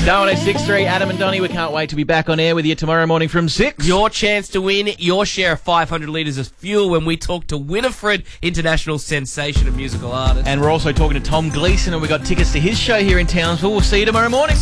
1863, Adam and Donnie, we can't wait to be back on air with you tomorrow morning from 6. Your chance to win your share of 500 litres of fuel when we talk to Winifred, international sensation and musical artist. And we're also talking to Tom Gleeson, and we've got tickets to his show here in Townsville. We'll see you tomorrow morning.